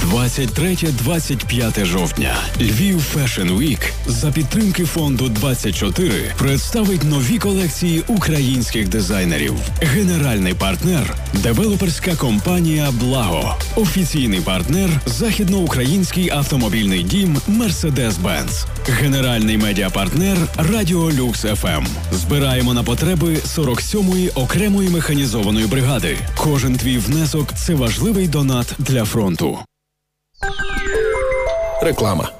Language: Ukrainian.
23-25 жовтня. Львів Fashion Week за підтримки фонду 24 представить нові колекції українських дизайнерів. Генеральний партнер – девелоперська компанія «Благо». Офіційний партнер – західноукраїнський автомобільний дім «Мерседес-Бенц». Генеральний медіапартнер – Радіо Люкс ФМ. Збираємо на потреби 47-ї окремої механізованої бригади. Кожен твій внесок – це важливий донат для фронту. Реклама.